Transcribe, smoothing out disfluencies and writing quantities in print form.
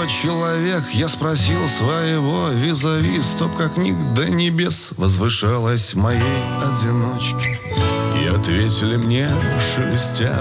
кто человек? Я спросил своего визави. Стопка книг до небес возвышалась моей одиночке. И ответили мне, шелестя